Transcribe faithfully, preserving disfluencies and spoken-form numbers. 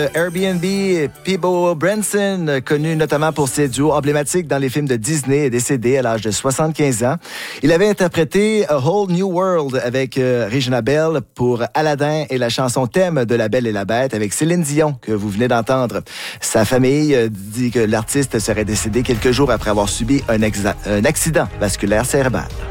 Airbnb, Peabo Brenson, connu notamment pour ses duos emblématiques dans les films de Disney, est décédé à l'âge de soixante-quinze ans. Il avait interprété A Whole New World avec euh, Regina Bell pour Aladdin et la chanson thème de La Belle et la Bête avec Céline Dion que vous venez d'entendre. Sa famille euh, dit que l'artiste serait décédé quelques jours après avoir subi un, exa- un accident vasculaire cérébral.